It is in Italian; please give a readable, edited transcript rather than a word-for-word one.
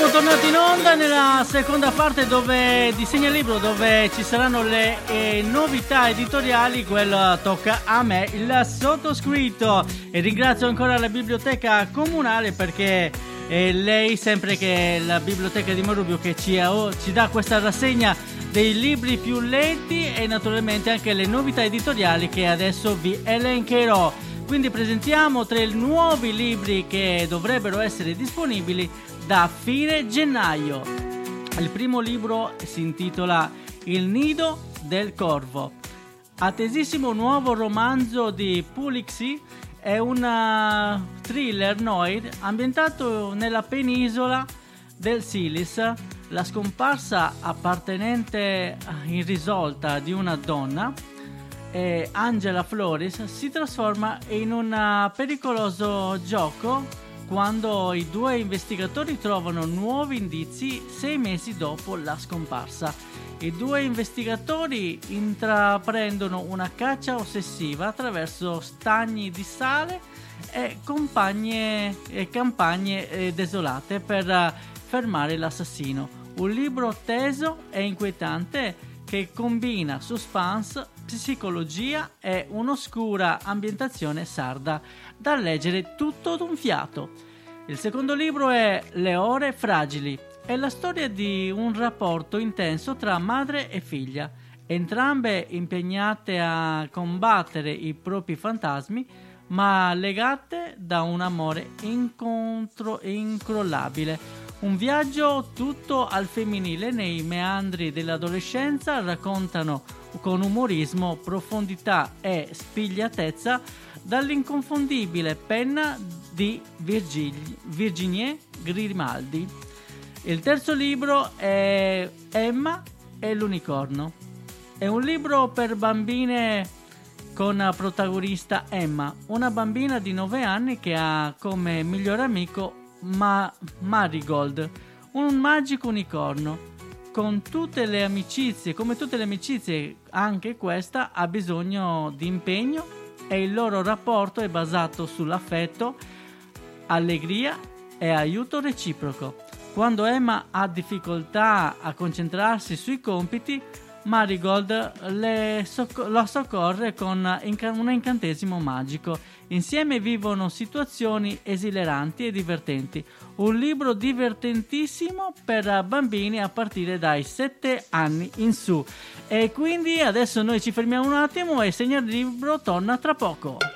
Siamo tornati in onda nella seconda parte di Segna Libro, dove ci saranno le novità editoriali. Quella tocca a me, il sottoscritto, e ringrazio ancora la biblioteca comunale, perché lei, sempre che la biblioteca di Marubio, che ci dà questa rassegna dei libri più letti e naturalmente anche le novità editoriali che adesso vi elencherò. Quindi presentiamo 3 nuovi libri che dovrebbero essere disponibili da fine gennaio. Il primo libro si intitola Il nido del corvo, attesissimo nuovo romanzo di Pulixi. È un thriller noir ambientato nella penisola del Silis. La scomparsa appartenente irrisolta di una donna, Angela Flores, si trasforma in un pericoloso gioco quando i 2 investigatori trovano nuovi indizi 6 mesi dopo la scomparsa. I 2 investigatori intraprendono una caccia ossessiva attraverso stagni di sale e campagne desolate per fermare l'assassino. Un libro teso e inquietante che combina suspense, psicologia e un'oscura ambientazione sarda, da leggere tutto d'un fiato. Il secondo libro è Le ore fragili. È la storia di un rapporto intenso tra madre e figlia, entrambe impegnate a combattere i propri fantasmi, ma legate da un amore incrollabile. Un viaggio tutto al femminile nei meandri dell'adolescenza raccontano con umorismo, profondità e spigliatezza dall'inconfondibile penna di Virginie Grimaldi. Il terzo libro è Emma e l'unicorno. È un libro per bambine con protagonista Emma, una bambina di 9 anni che ha come migliore amico Marigold, un magico unicorno. Come tutte le amicizie, anche questa ha bisogno di impegno, e il loro rapporto è basato sull'affetto, allegria e aiuto reciproco. Quando Emma ha difficoltà a concentrarsi sui compiti, Marigold la soccorre con un incantesimo magico. Insieme vivono situazioni esileranti e divertenti. Un libro divertentissimo per bambini a partire dai 7 anni in su. E quindi adesso noi ci fermiamo un attimo e Segna Libro torna tra poco.